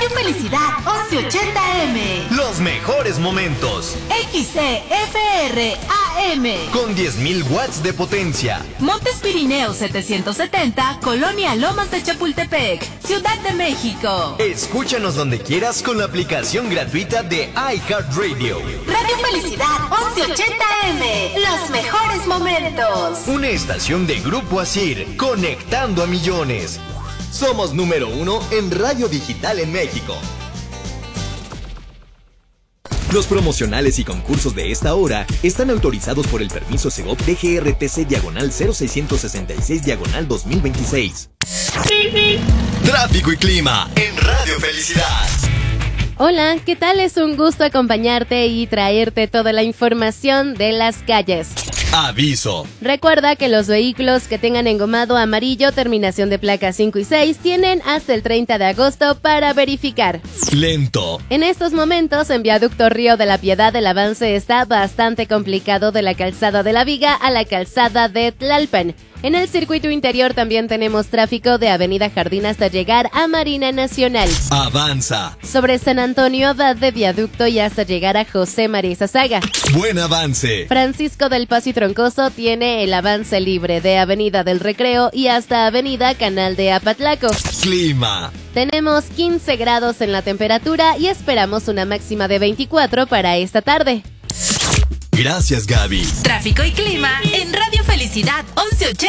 Radio Felicidad 1180M. Los mejores momentos. XCFR AM. Con 10.000 watts de potencia. Montes Pirineos 770, Colonia Lomas de Chapultepec, Ciudad de México. Escúchanos donde quieras con la aplicación gratuita de iHeartRadio. Radio Felicidad 1180M. Los mejores momentos. Una estación de Grupo Asir, conectando a millones. Somos número 1 en radio digital en México. Los promocionales y concursos de esta hora están autorizados por el permiso Segov DGRTC/0666/2026. Tráfico y clima en Radio Felicidad. Hola, ¿qué tal? Es un gusto acompañarte y traerte toda la información de las calles. Aviso. Recuerda que los vehículos que tengan engomado amarillo, terminación de placas 5 y 6, tienen hasta el 30 de agosto para verificar. Lento. En estos momentos, en Viaducto Río de la Piedad, el avance está bastante complicado de la calzada de la Viga a la calzada de Tlalpan. En el circuito interior también tenemos tráfico de Avenida Jardín hasta llegar a Marina Nacional. Avanza. Sobre San Antonio Abad de Viaducto y hasta llegar a José María Sasaga. Buen avance. Francisco del Paso y Troncoso tiene el avance libre de Avenida del Recreo y hasta Avenida Canal de Apatlaco. Clima. Tenemos 15 grados en la temperatura y esperamos una máxima de 24 para esta tarde. Gracias, Gaby. Tráfico y clima en Radio Felicidad 1180.